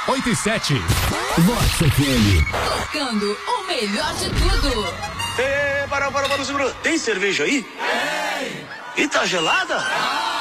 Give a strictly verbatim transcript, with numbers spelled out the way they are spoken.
oito e sete. Vox F M. Tocando o melhor de tudo. Ei, para, para, para, segura. Tem cerveja aí? Tem. E tá gelada?